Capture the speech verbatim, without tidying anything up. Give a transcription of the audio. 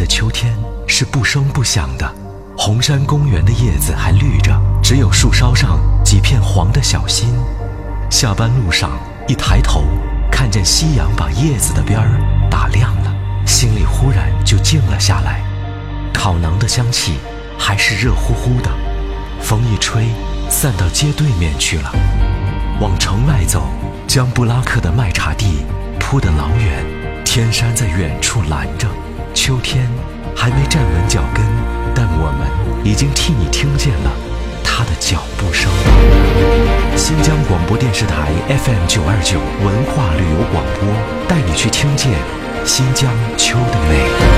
秋天是不声不响的，红山公园的叶子还绿着，只有树梢上几片黄的小心。下班路上一抬头，看见夕阳把叶子的边儿打亮了，心里忽然就静了下来。烤馕的香气还是热乎乎的，风一吹，散到街对面去了。往城外走，江布拉克的麦茶地铺得老远，天山在远处拦着。秋天还没站稳脚跟，但我们已经替你听见了他的脚步声。新疆广播电视台 F M 九二九文化旅游广播，带你去听见新疆秋的美。